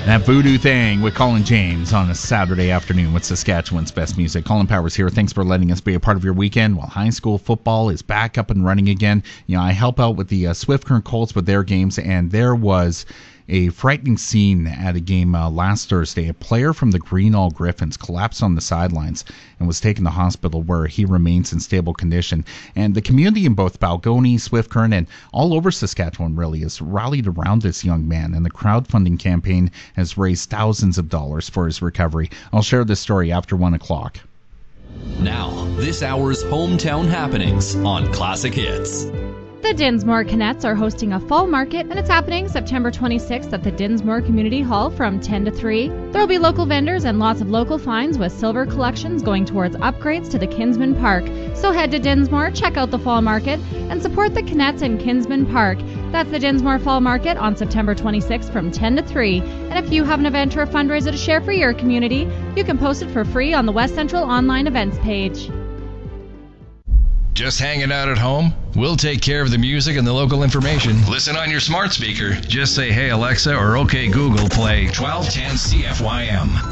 That voodoo thing with Colin James on a Saturday afternoon with Saskatchewan's best music. Colin Powers here. Thanks for letting us be a part of your weekend while high school football is back up and running again. You know, I help out with the Swift Current Colts with their games, and there was a frightening scene at a game last Thursday. A player from the Greenall Griffins collapsed on the sidelines and was taken to hospital, where he remains in stable condition. And the community in both Balgonie, Swift Current, and all over Saskatchewan really has rallied around this young man, and the crowdfunding campaign has raised thousands of dollars for his recovery. I'll share this story after 1 o'clock. Now, this hour's hometown happenings on Classic Hits. The Dinsmore Canettes are hosting a fall market, and it's happening September 26th at the Dinsmore Community Hall from 10 to 3. There will be local vendors and lots of local finds, with silver collections going towards upgrades to the Kinsman Park. So head to Dinsmore, check out the fall market, and support the Canettes in Kinsman Park. That's the Dinsmore Fall Market on September 26th from 10 to 3. And if you have an event or a fundraiser to share for your community, you can post it for free on the West Central online events page. Just hanging out at home? We'll take care of the music and the local information. Listen on your smart speaker. Just say, "Hey Alexa," or "Okay Google, play 1210 CFYM."